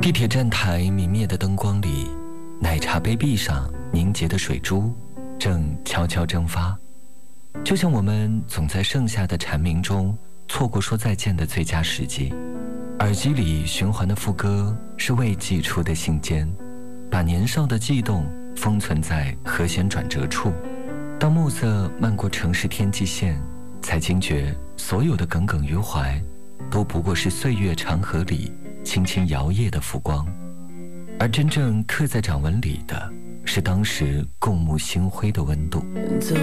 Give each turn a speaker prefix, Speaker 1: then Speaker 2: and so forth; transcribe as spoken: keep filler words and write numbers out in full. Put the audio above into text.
Speaker 1: 地铁站台明灭的灯光里，奶茶杯壁上凝结的水珠正悄悄蒸发，就像我们总在盛夏的蝉鸣中错过说再见的最佳时机。耳机里循环的副歌是未寄出的信笺，把年少的悸动封存在和弦转折处。当暮色漫过城市天际线，才惊觉所有的耿耿于怀都不过是岁月长河里轻轻摇曳的浮光，而真正刻在掌纹里的是当时共沐星辉的温度。
Speaker 2: 走